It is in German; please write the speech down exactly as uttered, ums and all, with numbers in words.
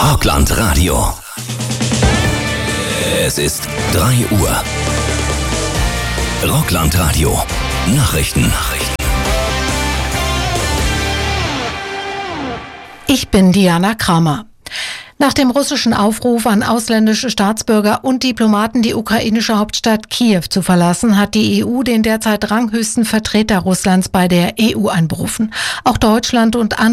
Rockland Radio. Es ist drei Uhr. Rockland Radio. Nachrichten. Nachrichten. Ich bin Diana Kramer. Nach dem russischen Aufruf an ausländische Staatsbürger und Diplomaten, die ukrainische Hauptstadt Kiew zu verlassen, hat die E U den derzeit ranghöchsten Vertreter Russlands bei der E U einberufen. Auch Deutschland und andere